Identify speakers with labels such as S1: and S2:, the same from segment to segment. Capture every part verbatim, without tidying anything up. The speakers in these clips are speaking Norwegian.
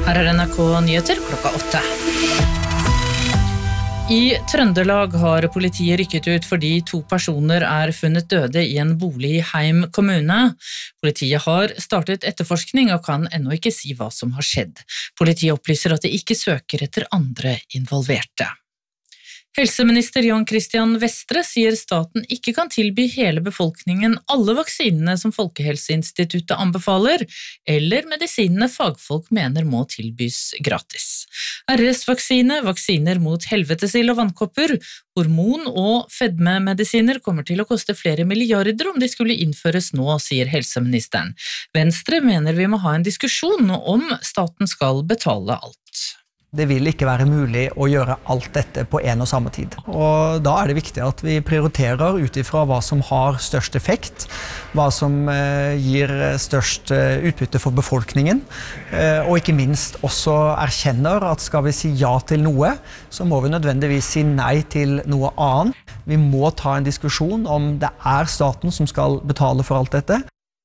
S1: Her er N R K Nyheter klokka åtte. I Trøndelag har politiet rykket ut fordi to personer er funnet døde i en bolig i Heim kommune. Politiet har startet etterforskning og kan ennå ikke si hva som har skjedd. Politiet opplyser at de ikke søker etter andre involverte. Helseminister Jan Christian Vestre sier staten ikke kan tilby hele befolkningen alle vaksinene som Folkehelseinstituttet anbefaler, eller medisinene fagfolk mener må tilbys gratis. R S-vaksine, vaksiner mot helvetesild og vannkopper, hormon- og fedmemedisiner kommer til å koste flere milliarder om de skulle innføres nå, sier helseministeren. Venstre mener vi må ha en diskusjon om staten skal betale alt.
S2: Det vil ikke være mulig å gjøre alt dette på en og samme tid. Og da er det viktig at vi prioriterer ut ifra hva som har størst effekt, hva som gir størst utbytte for befolkningen, og ikke minst også erkjenner at skal vi si ja til noe, så må vi nødvendigvis si nei til noe annet. Vi må ta en diskusjon om det er staten som skal betale for alt dette.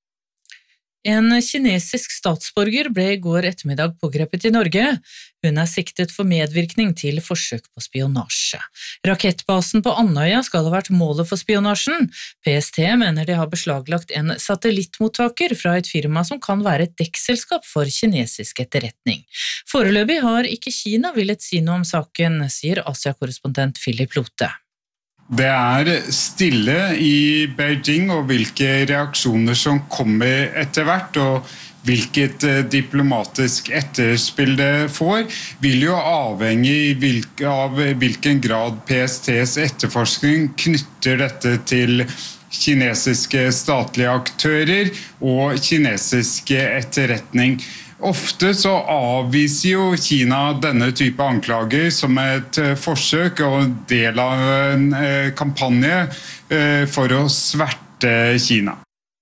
S1: En kinesisk statsborger ble i går ettermiddag pågrepet i Norge. Hun er siktet for medvirkning til forsøk på spionasje. Rakettbasen på Andøya skal ha vært målet for spionasjen. P S T mener de har beslaglagt en satellittmottaker fra et firma som kan være et dekkselskap for kinesisk etterretning. Foreløpig har ikke Kina villet si noe om saken, sier Asia-korrespondent Philip Lote.
S3: Det er stille i Beijing, og hvilke reaksjoner som kommer etter hvert, og hvilket diplomatisk etterspill det får, vil jo avhenge av hvilken grad P S T's etterforskning knytter dette til kinesiske statlige aktører og kinesiske etterretning. Ofte så avviser jo Kina denne type anklager som et forsøk og en del av en kampanje for å sverte Kina.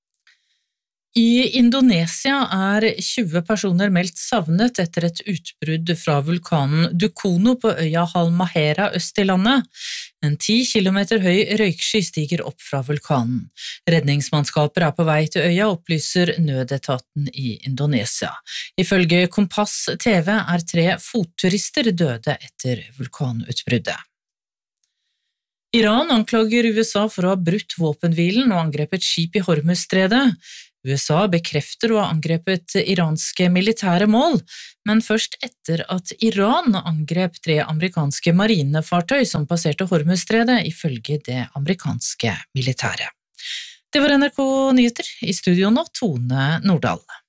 S1: I Indonesia er tjue personer meldt savnet etter et utbrudd fra vulkanen Dukono på øya Halmahera øst i landet. En ti kilometer høy røyksky stiger opp fra vulkanen. Redningsmannskaper er på vei til øya, opplyser nødetaten i Indonesia. Ifølge Kompass T V er tre fotturister døde etter vulkanutbruddet. Iran anklager U S A for å ha brutt våpenhvilen og angrepet skip i Hormuzstredet. U S A bekrefter å ha angrepet iranske militære mål, men først etter at Iran angrep tre amerikanske marinefartøy som passerte Hormuzstredet, ifølge det amerikanske militæret. Det var N R K Nyheter, i studio nå Tone Nordahl.